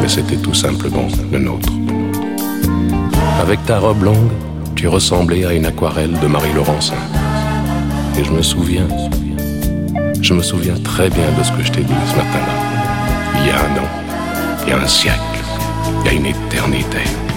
c'était tout simplement le nôtre. Avec ta robe longue, tu ressemblais à une aquarelle de Marie Laurencin. Et je me souviens très bien de ce que je t'ai dit ce matin-là. Il y a un an, il y a un siècle, il y a une éternité.